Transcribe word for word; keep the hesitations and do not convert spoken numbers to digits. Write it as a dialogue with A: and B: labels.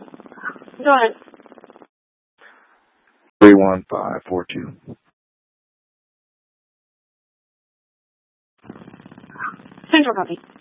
A: Go ahead.
B: three one five four two.
A: Central copy.